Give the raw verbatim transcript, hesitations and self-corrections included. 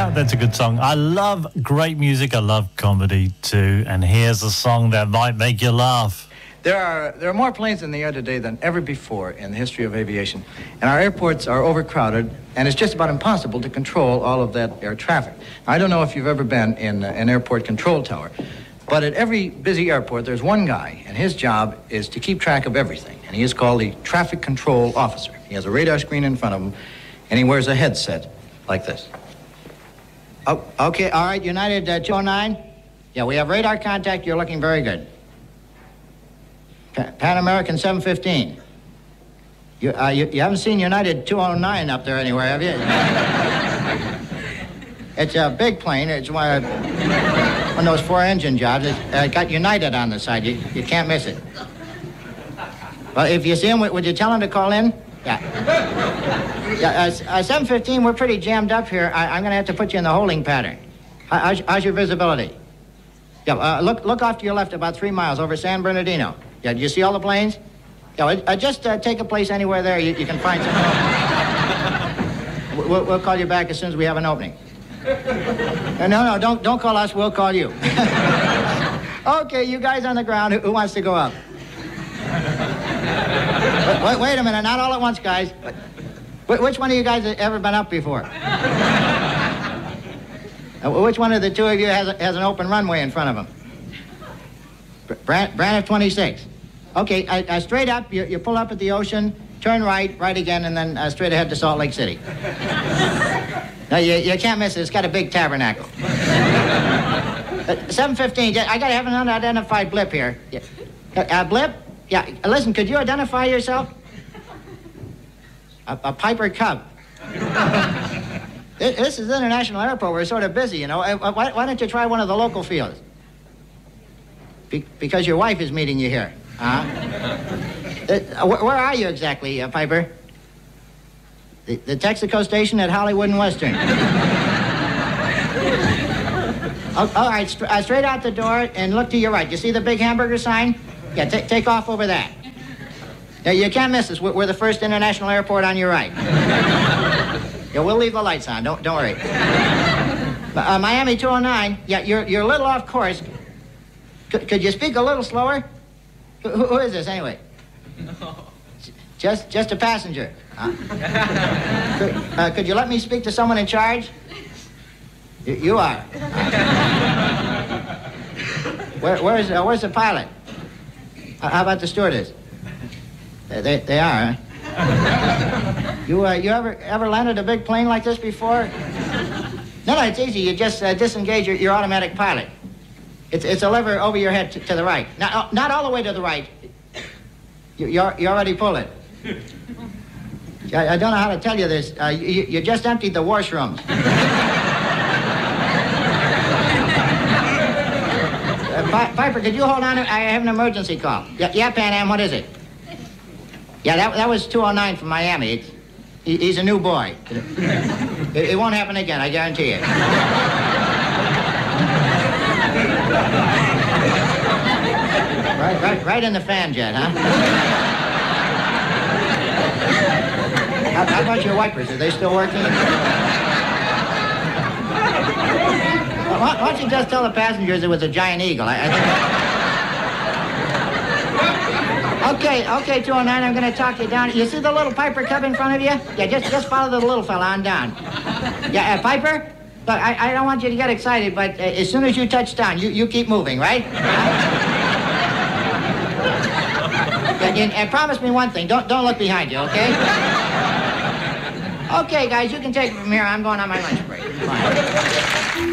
That's a good song. I love great music. I love comedy too. And here's a song that might make you laugh. There are there are more planes in the air today than ever before in the history of aviation, and our airports are overcrowded, and it's just about impossible to control all of that air traffic. Now, I don't know if you've ever been in an airport control tower, but at every busy airport there's one guy, and his job is to keep track of everything, and he is called the traffic control officer. He has a radar screen in front of him, and he wears a headset like this. Oh, okay, all right, United uh, two oh nine. Yeah, we have radar contact. You're looking very good. Pan American seven fifteen. You, uh, you, you haven't seen United two oh nine up there anywhere, have you? It's a big plane. It's one of, one of those four-engine jobs. It's uh, got United on the side. You, you can't miss it. Well, if you see him, would you tell him to call in? Yeah. Yeah, uh, uh, seven fifteen, we're pretty jammed up here. I, I'm going to have to put you in the holding pattern. How, how's, how's your visibility? Yeah, uh, look, look off to your left about three miles over San Bernardino. Yeah, do you see all the planes? Yeah, uh, just uh, take a place anywhere there. You, you can find some. we'll, we'll call you back as soon as we have an opening. Uh, no, no, don't don't call us. We'll call you. Okay, you guys on the ground. Who, who wants to go up? wait, wait, wait a minute. Not all at once, guys. Wh which one of you guys has ever been up before? Uh, which one of the two of you has, a, has an open runway in front of him? Brand, Brand twenty-six. Okay, uh, uh, straight up, you, you pull up at the ocean, turn right, right again, and then uh, straight ahead to Salt Lake City. No, you, you can't miss it. It's got a big tabernacle. uh, seven fifteen, I got to have an unidentified blip here. Yeah. Uh, uh, blip? Yeah, uh, listen, could you identify yourself? A, a Piper Cub. this, this is International Airport. We're sort of busy, you know. Uh, why, why don't you try one of the local fields? Be because your wife is meeting you here. Huh? uh, wh where are you exactly, uh, Piper? The, the Texaco station at Hollywood and Western. oh, all right, st uh, straight out the door and look to your right. You see the big hamburger sign? Yeah, take off over that. Now, you can't miss us. We're, we're the first international airport on your right. Yeah, we'll leave the lights on. Don't, don't worry. Uh, Miami two oh nine. Yeah, you're, you're a little off course. Could, could you speak a little slower? Who, who is this, anyway? No. Just, just a passenger. Huh? could, uh, could you let me speak to someone in charge? You, you are. Uh, where, where's, uh, where's the pilot? Uh, how about the stewardess? Uh, they, they are, huh? You, uh, you ever, ever landed a big plane like this before? No, no, it's easy. You just uh, disengage your, your automatic pilot. It's, it's a lever over your head to, to the right. Not, uh, not all the way to the right. You, you, you already pulled it. I, I don't know how to tell you this. Uh, you, you just emptied the washrooms. uh, Piper, could you hold on? I have an emergency call. Yeah, yeah, Pan Am, what is it? Yeah, that, that was two oh nine from Miami. It's, he, he's a new boy. It, it won't happen again, I guarantee it. Right, right, right in the fan jet, huh? how, how about your wipers? Are they still working? Well, why, why don't you just tell the passengers it was a giant eagle? I, I think... Okay, okay, two oh nine, I'm going to talk you down. You see the little Piper Cub in front of you? Yeah, just, just follow the little fella on down. Yeah, uh, Piper? Look, I, I don't want you to get excited, but uh, as soon as you touch down, you, you keep moving, right? and, and, and promise me one thing, don't, don't look behind you, okay? Okay, guys, you can take it from here. I'm going on my lunch break. Fine.